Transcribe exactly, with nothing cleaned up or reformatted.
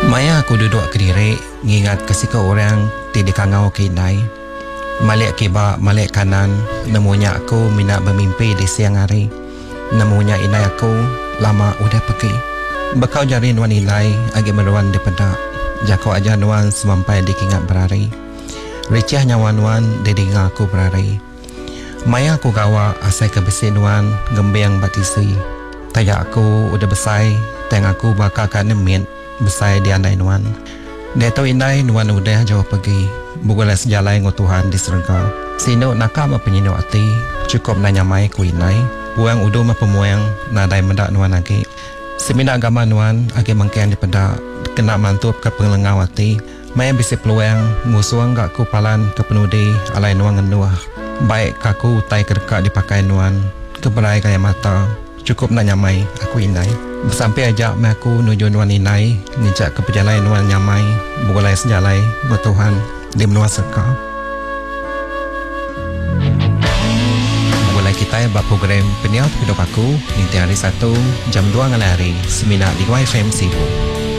Maya aku duduk kediri, ngingat kasih ke orang tidak kangau ke inai. Malik kiba, malik kanan, nemunya aku minat bermimpi di siang hari. Nemunya inai aku lama udah pergi. Bekau jari nuan inai agi meruan di pedak. Jako aja nuan semampai di kingat berari. Ricah nyawa nuan di dengar aku berari. Maya aku gawa asai ke besi nuan gembiang batisi. Taya aku udah besai, teng aku bakal kan nemin besai di andai nuan. Dia tahu inai nuan udah jauh pergi. Bukanlah sejalai ngau Tuhan di surga. Sino nakam apa penyino ati, cukup nanya mai ku inai. Puang udu ma pemuang nadai mendak nuan agi. Semina agama nuan agi mangkian di pedak. Kena mantup ke penglengau ati. Maya bisi peluang musuang gak ku palan ke penudi alai nuan ngenuah. Baik kaku tai kerka dipakai nuan. Keberai kaya mata. Cukup nanya mai aku inai. Sampai ajak me aku nuju nuan inai, ngejak ke perjalanan nuan nyamai, bukanlah sejalai buat Tuhan di menua serka. Bukanlah kita buat program peniap hidup aku, nanti hari satu jam dua ngalari, seminar di Y F M Sibu.